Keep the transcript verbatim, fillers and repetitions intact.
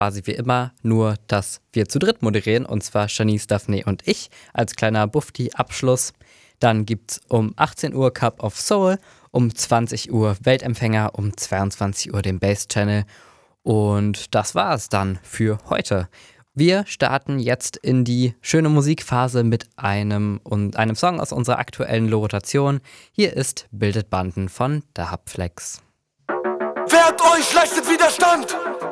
quasi wie immer nur, dass wir zu dritt moderieren, und zwar Shanice, Daphne und ich als kleiner Bufti-Abschluss. Dann gibt's um achtzehn Uhr Cup of Soul, um zwanzig Uhr Weltempfänger, um zweiundzwanzig Uhr den Bass Channel. Und das war es dann für heute. Wir starten jetzt in die schöne Musikphase mit einem, und einem Song aus unserer aktuellen Rotation. Hier ist Bildet Banden von Dahab Flex. Wehrt euch, leistet Widerstand!